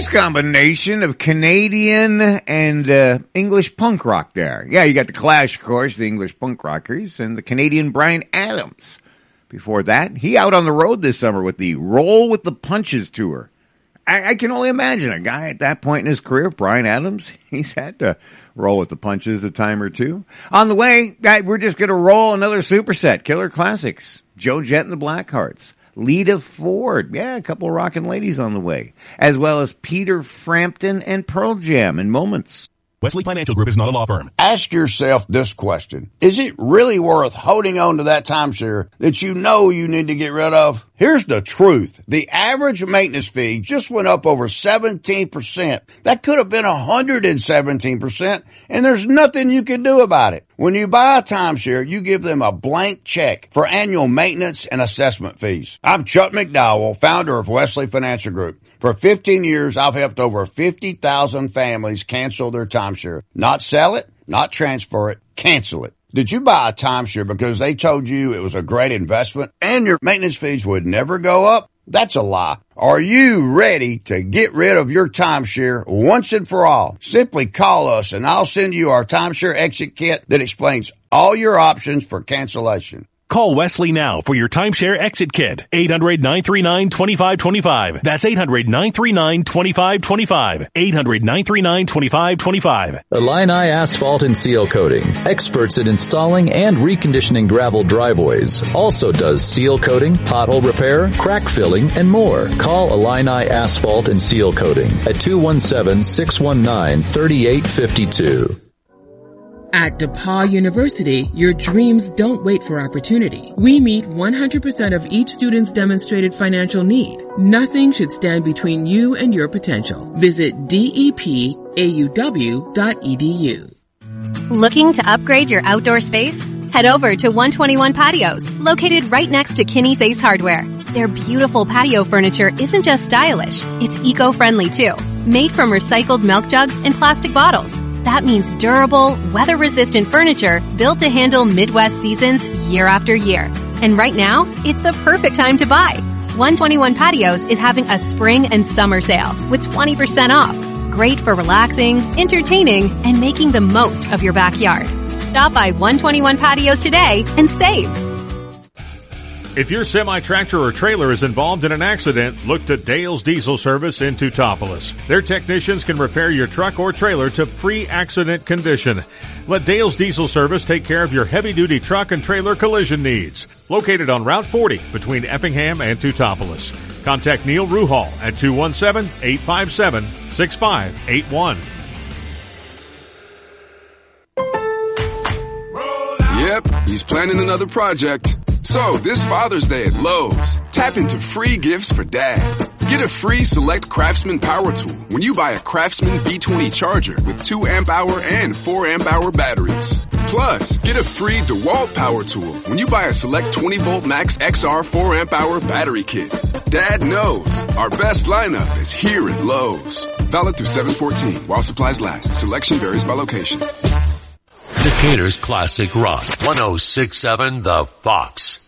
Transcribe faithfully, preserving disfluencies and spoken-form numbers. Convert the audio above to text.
Nice combination of Canadian and uh, English punk rock there. Yeah, you got the Clash, of course, the English punk rockers, and the Canadian Bryan Adams. Before that, he out on the road this summer with the Roll with the Punches tour. I, I can only imagine a guy at that point in his career, Bryan Adams, he's had to roll with the punches a time or two. On the way, we're just going to roll another superset, Killer Classics, Joe Jett and the Blackhearts, Lita Ford, yeah, a couple of rockin' ladies on the way, as well as Peter Frampton and Pearl Jam in moments. Wesley Financial Group is not a law firm. Ask yourself this question. Is it really worth holding on to that timeshare that you know you need to get rid of? Here's the truth. The average maintenance fee just went up over seventeen percent. That could have been one hundred seventeen percent, and there's nothing you can do about it. When you buy a timeshare, you give them a blank check for annual maintenance and assessment fees. I'm Chuck McDowell, founder of Wesley Financial Group. For fifteen years, I've helped over fifty thousand families cancel their timeshare. Not sell it, not transfer it, cancel it. Did you buy a timeshare because they told you it was a great investment and your maintenance fees would never go up? That's a lie. Are you ready to get rid of your timeshare once and for all? Simply call us and I'll send you our timeshare exit kit that explains all your options for cancellation. Call Wesley now for your timeshare exit kit. eight hundred, nine three nine, two five two five. That's eight hundred, nine three nine, two five two five. eight hundred, nine three nine, two five two five. Illini Asphalt and Seal Coating. Experts in installing and reconditioning gravel driveways. Also does seal coating, pothole repair, crack filling, and more. Call Illini Asphalt and Seal Coating at two one seven, six one nine, three eight five two. At DePauw University, your dreams don't wait for opportunity. We meet one hundred percent of each student's demonstrated financial need. Nothing should stand between you and your potential. Visit D E P A U W dot E D U. Looking to upgrade your outdoor space? Head over to one twenty-one Patios, located right next to Kinney's Ace Hardware. Their beautiful patio furniture isn't just stylish, it's eco-friendly too. Made from recycled milk jugs and plastic bottles. That means durable, weather-resistant furniture built to handle Midwest seasons year after year. And right now, it's the perfect time to buy. one twenty-one Patios is having a spring and summer sale with twenty percent off. Great for relaxing, entertaining, and making the most of your backyard. Stop by one twenty-one Patios today and save. If your semi-tractor or trailer is involved in an accident, look to Dale's Diesel Service in Teutopolis. Their technicians can repair your truck or trailer to pre-accident condition. Let Dale's Diesel Service take care of your heavy-duty truck and trailer collision needs. Located on Route forty between Effingham and Teutopolis. Contact Neil Ruhal at two one seven, eight five seven, six five eight one. Yep, he's planning another project. So, this Father's Day at Lowe's, tap into free gifts for Dad. Get a free Select Craftsman Power Tool when you buy a Craftsman B twenty charger with two amp hour and four amp hour batteries. Plus, get a free DeWalt Power Tool when you buy a Select twenty volt Max X R four amp hour battery kit. Dad knows our best lineup is here at Lowe's. Valid through seven fourteen while supplies last. Selection varies by location. Decatur's Classic Rock, one oh six point seven The Fox.